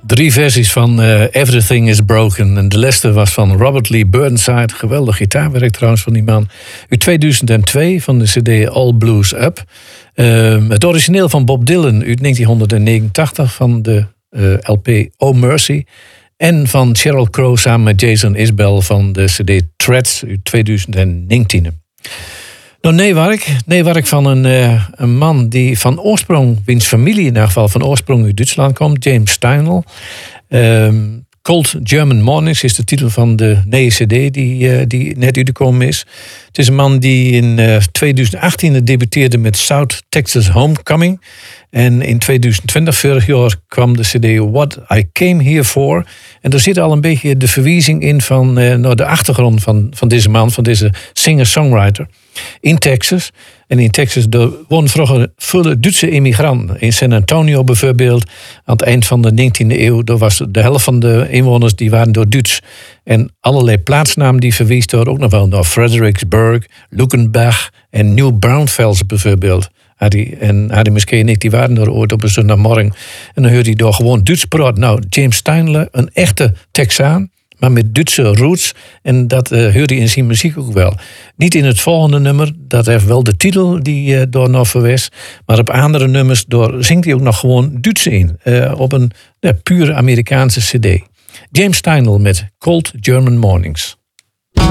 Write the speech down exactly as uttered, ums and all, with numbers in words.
Drie versies van uh, Everything is Broken. En de laatste was van Robert Lee Burnside. Geweldig gitaarwerk trouwens van die man. Uit tweeduizend twee van de cd All Blues Up. Uh, het origineel van Bob Dylan uit negentien negenentachtig van de uh, L P Oh Mercy. En van Sheryl Crow samen met Jason Isbell van de cd Threads uit tweeduizend negentien. Nou, Neewark. Neewark van een, uh, een man die van oorsprong, wiens familie in ieder geval van oorsprong uit Duitsland komt, James Steinl. Um, Cold German Mornings is de titel van de nieuwe cd die, uh, die net uitgekomen is. Het is een man die in uh, tweeduizend achttien debuteerde met South Texas Homecoming. En in tweeduizend twintig, vorig jaar, kwam de cd What I Came Here For. En er zit al een beetje de verwijzing in van uh, nou, de achtergrond van, van deze man, van deze singer-songwriter. In Texas. En in Texas woonden vroeger veel Duitse immigranten. In San Antonio bijvoorbeeld, aan het eind van de negentiende eeuw, daar was de helft van de inwoners die waren door Duits. En allerlei plaatsnamen die verwezen door ook nog wel naar Fredericksburg, Luckenbach en New Braunfels bijvoorbeeld. Had en Harry Muskee en ik, die waren er ooit op een zondagmorgen. En dan hoorde hij door gewoon Duits praten. Nou, James Steinle, een echte Texaan, maar met Duitse roots. En dat uh, hoorde hij in zijn muziek ook wel. Niet in het volgende nummer, dat heeft wel de titel die uh, door nog verwees. Maar op andere nummers door zingt hij ook nog gewoon Duits in. Uh, op een uh, pure Amerikaanse cd. James Steinle met Cold German Mornings.